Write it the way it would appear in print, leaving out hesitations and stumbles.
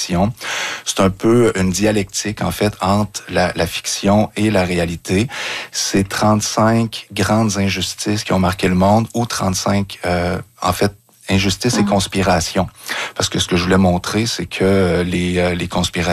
fiction. C'est un peu une dialectique, en fait, entre la fiction et la réalité. C'est 35 grandes injustices qui ont marqué le monde, ou 35, injustice et conspiration. Parce que ce que je voulais montrer, c'est que les conspirations